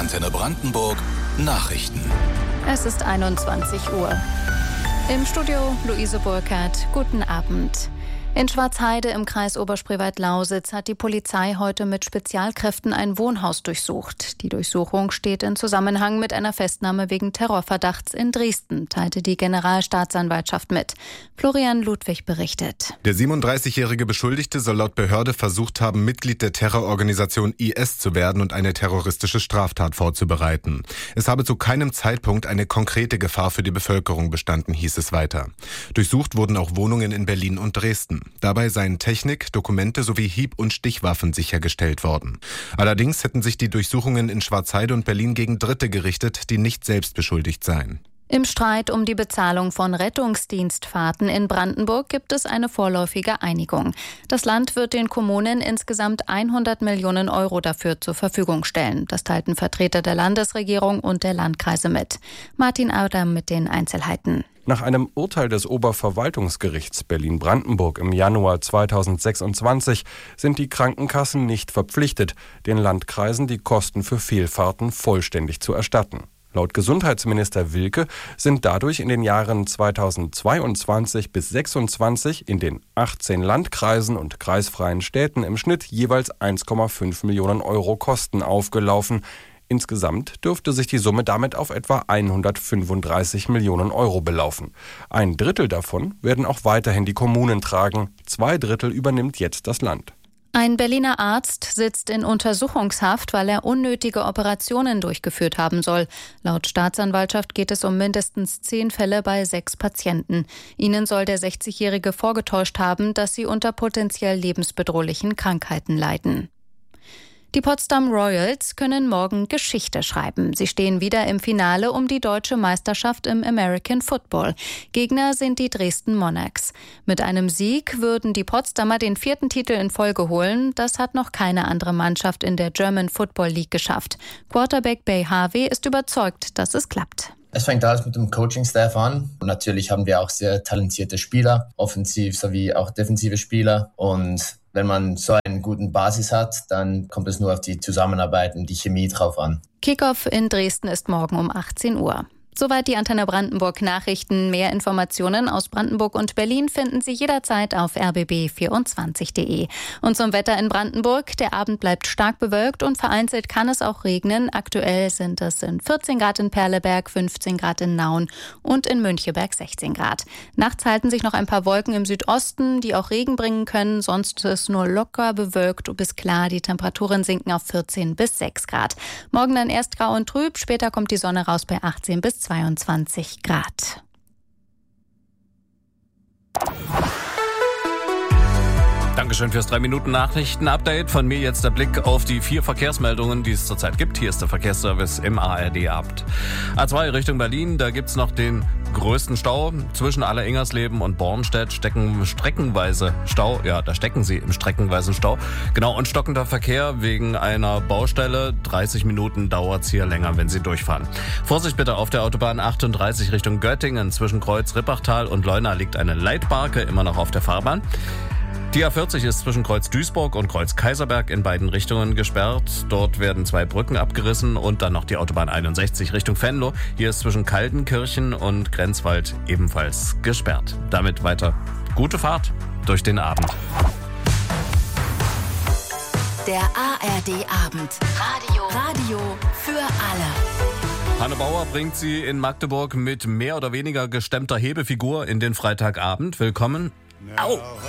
Antenne Brandenburg Nachrichten. Es ist 21 Uhr. Im Studio Luise Burkhardt. Guten Abend. In Schwarzheide im Kreis Oberspreewald-Lausitz hat die Polizei heute mit Spezialkräften ein Wohnhaus durchsucht. Die Durchsuchung steht in Zusammenhang mit einer Festnahme wegen Terrorverdachts in Dresden, teilte die Generalstaatsanwaltschaft mit. Florian Ludwig berichtet. Der 37-jährige Beschuldigte soll laut Behörde versucht haben, Mitglied der Terrororganisation IS zu werden und eine terroristische Straftat vorzubereiten. Es habe zu keinem Zeitpunkt eine konkrete Gefahr für die Bevölkerung bestanden, hieß es weiter. Durchsucht wurden auch Wohnungen in Berlin und Dresden. Dabei seien Technik, Dokumente sowie Hieb- und Stichwaffen sichergestellt worden. Allerdings hätten sich die Durchsuchungen in Schwarzheide und Berlin gegen Dritte gerichtet, die nicht selbst beschuldigt seien. Im Streit um die Bezahlung von Rettungsdienstfahrten in Brandenburg gibt es eine vorläufige Einigung. Das Land wird den Kommunen insgesamt 100 Millionen Euro dafür zur Verfügung stellen. Das teilten Vertreter der Landesregierung und der Landkreise mit. Martin Adam mit den Einzelheiten. Nach einem Urteil des Oberverwaltungsgerichts Berlin-Brandenburg im Januar 2026 sind die Krankenkassen nicht verpflichtet, den Landkreisen die Kosten für Fehlfahrten vollständig zu erstatten. Laut Gesundheitsminister Wilke sind dadurch in den Jahren 2022 bis 2026 in den 18 Landkreisen und kreisfreien Städten im Schnitt jeweils 1,5 Millionen Euro Kosten aufgelaufen. Insgesamt dürfte sich die Summe damit auf etwa 135 Millionen Euro belaufen. Ein Drittel davon werden auch weiterhin die Kommunen tragen. 2/3 übernimmt jetzt das Land. Ein Berliner Arzt sitzt in Untersuchungshaft, weil er unnötige Operationen durchgeführt haben soll. Laut Staatsanwaltschaft geht es um mindestens 10 Fälle bei 6 Patienten. Ihnen soll der 60-Jährige vorgetäuscht haben, dass sie unter potenziell lebensbedrohlichen Krankheiten leiden. Die Potsdam Royals können morgen Geschichte schreiben. Sie stehen wieder im Finale um die deutsche Meisterschaft im American Football. Gegner sind die Dresden Monarchs. Mit einem Sieg würden die Potsdamer den 4. Titel in Folge holen. Das hat noch keine andere Mannschaft in der German Football League geschafft. Quarterback Bay Harvey ist überzeugt, dass es klappt. Es fängt alles mit dem Coaching-Staff an. Und natürlich haben wir auch sehr talentierte Spieler, offensiv sowie auch defensive Spieler. Und wenn man so einen guten Basis hat, dann kommt es nur auf die Zusammenarbeit und die Chemie drauf an. Kickoff in Dresden ist morgen um 18 Uhr. Soweit die Antenne Brandenburg Nachrichten. Mehr Informationen aus Brandenburg und Berlin finden Sie jederzeit auf rbb24.de. Und zum Wetter in Brandenburg. Der Abend bleibt stark bewölkt und vereinzelt kann es auch regnen. Aktuell sind es in 14 Grad in Perleberg, 15 Grad in Nauen und in Müncheberg 16 Grad. Nachts halten sich noch ein paar Wolken im Südosten, die auch Regen bringen können. Sonst ist es nur locker bewölkt bis klar. Die Temperaturen sinken auf 14 bis 6 Grad. Morgen dann erst grau und trüb, später kommt die Sonne raus bei 18 bis 22 Grad. Dankeschön fürs 3-Minuten-Nachrichten-Update. Von mir jetzt der Blick auf die 4 Verkehrsmeldungen, die es zurzeit gibt. Hier ist der Verkehrsservice im ARD-Abend. A2 Richtung Berlin, da gibt's noch den größten Stau. Zwischen Alleringersleben und Bornstedt stecken streckenweise Stau. Ja, da stecken sie im streckenweisen Stau. Genau, und stockender Verkehr wegen einer Baustelle. 30 Minuten dauert's hier länger, wenn Sie durchfahren. Vorsicht bitte auf der Autobahn 38 Richtung Göttingen. Zwischen Kreuz Rippachtal und Leuna liegt eine Leitbarke, immer noch auf der Fahrbahn. Die A40 ist zwischen Kreuz Duisburg und Kreuz Kaiserberg in beiden Richtungen gesperrt. Dort werden 2 Brücken abgerissen und dann noch die Autobahn 61 Richtung Venlo. Hier ist zwischen Kaltenkirchen und Grenzwald ebenfalls gesperrt. Damit weiter gute Fahrt durch den Abend. Der ARD-Abend. Radio für alle. Hanne Bauer bringt Sie in Magdeburg mit mehr oder weniger gestemmter Hebefigur in den Freitagabend. Willkommen. Au!